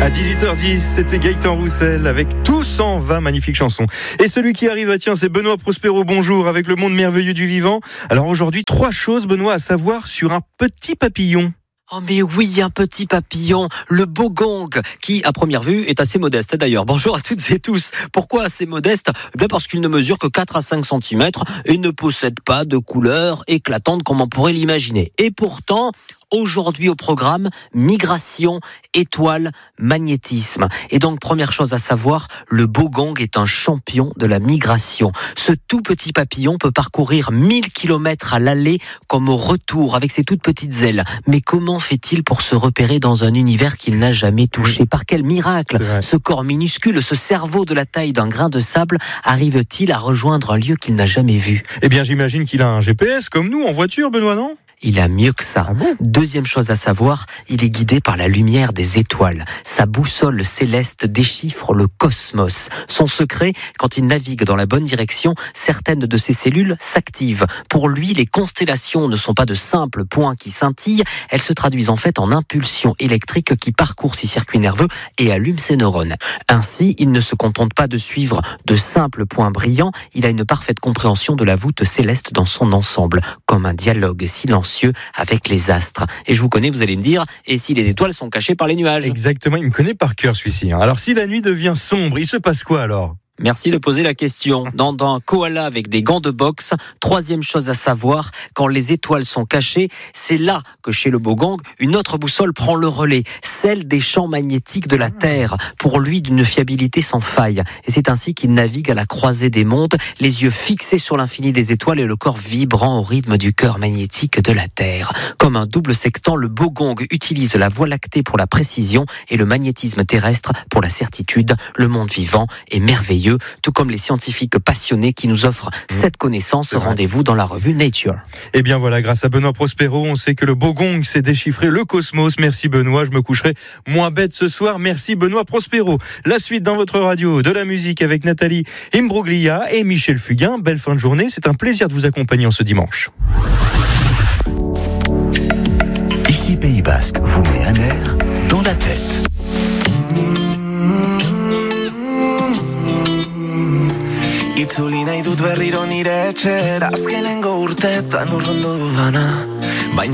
À 18h10, c'était Gaëtan Roussel avec Tout s'en va, magnifique chanson. Et celui qui arrive, c'est Benoît Prospero, bonjour, avec le monde merveilleux du vivant. Alors aujourd'hui, 3 choses, Benoît, à savoir sur un petit papillon. Oh mais oui, un petit papillon, le bogong, qui à première vue est assez modeste d'ailleurs. Bonjour à toutes et tous. Pourquoi assez modeste ? Bien parce qu'il ne mesure que 4 à 5 cm et ne possède pas de couleur éclatante comme on pourrait l'imaginer. Et pourtant, aujourd'hui au programme, migration, étoile, magnétisme. Et donc, première chose à savoir, le bogong est un champion de la migration. Ce tout petit papillon peut parcourir 1000 km à l'aller comme au retour avec ses toutes petites ailes. Mais comment fait-il pour se repérer dans un univers qu'il n'a jamais touché ? Par quel miracle ce corps minuscule, ce cerveau de la taille d'un grain de sable, arrive-t-il à rejoindre un lieu qu'il n'a jamais vu ? Eh bien, j'imagine qu'il a un GPS comme nous en voiture, Benoît, non ? Il a mieux que ça. Ah bon ? Deuxième chose à savoir, il est guidé par la lumière des étoiles. Sa boussole céleste déchiffre le cosmos. Son secret, quand il navigue dans la bonne direction, certaines de ses cellules s'activent. Pour lui, les constellations ne sont pas de simples points qui scintillent, elles se traduisent en fait en impulsions électriques qui parcourent ses circuits nerveux et allument ses neurones. Ainsi, il ne se contente pas de suivre de simples points brillants, il a une parfaite compréhension de la voûte céleste dans son ensemble, comme un dialogue silencieux avec les astres. Et je vous connais, vous allez me dire, et si les étoiles sont cachées par les nuages ? Exactement, il me connaît par cœur celui-ci. Alors si la nuit devient sombre, il se passe quoi alors ? Merci de poser la question. Dans un koala avec des gants de boxe, troisième chose à savoir, quand les étoiles sont cachées, c'est là que chez le bogong, une autre boussole prend le relais, celle des champs magnétiques de la Terre, pour lui d'une fiabilité sans faille. Et c'est ainsi qu'il navigue à la croisée des mondes, les yeux fixés sur l'infini des étoiles et le corps vibrant au rythme du cœur magnétique de la Terre. Comme un double sextant, le bogong utilise la Voie lactée pour la précision et le magnétisme terrestre pour la certitude. Le monde vivant est merveilleux, tout comme les scientifiques passionnés qui nous offrent cette connaissance. Rendez-vous dans la revue Nature. Et bien voilà, grâce à Benoît Prospero, on sait que le bogong sait déchiffrer le cosmos. Merci Benoît, je me coucherai moins bête ce soir. Merci Benoît Prospero. La suite dans votre radio, de la musique avec Nathalie Imbruglia et Michel Fugain. Belle fin de journée, c'est un plaisir de vous accompagner en ce dimanche. Ici Pays Basque vous met un air dans la tête. Itzuli nahi dut berriro nire etxera, azkenengo urteetan urrundu bana.